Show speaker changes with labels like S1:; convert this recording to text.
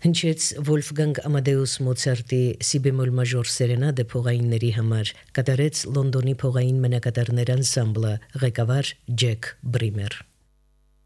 S1: հնչեց Վոլֆգանգ Ամադեուս Մոցարտի սի բեմոլ մաժոր սերենադը փողայինների համար, կատարեց Լոնդոնի փողային մենակատարներ անսամբլը, ղեկավար Ջեք Բրիմեր։